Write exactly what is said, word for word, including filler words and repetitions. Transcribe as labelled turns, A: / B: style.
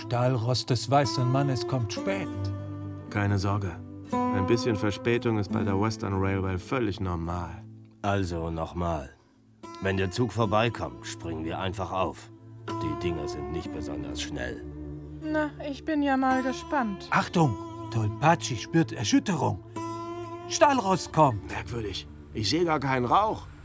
A: Stahlrost des weißen Mannes kommt spät.
B: Keine Sorge. Ein bisschen Verspätung ist bei der Western Railway völlig normal.
C: Also nochmal. Wenn der Zug vorbeikommt, springen wir einfach auf. Die Dinger sind nicht besonders schnell.
D: Na, ich bin ja mal gespannt.
A: Achtung! Tolpatschi spürt Erschütterung. Stahlrost kommt.
B: Merkwürdig. Ich sehe gar keinen Rauch.